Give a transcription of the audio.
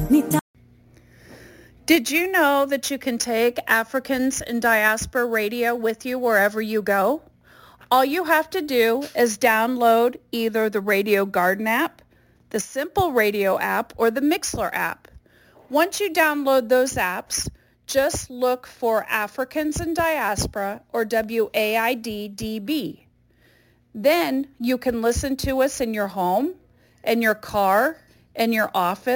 Did you know that you can take Africans in Diaspora Radio with you wherever you go? All you have to do is download either the Radio Garden app, the Simple Radio app, or the Mixler app. Once you download those apps, just look for Africans in Diaspora or WAID-DB. Then you can listen to us in your home, in your car, in your office,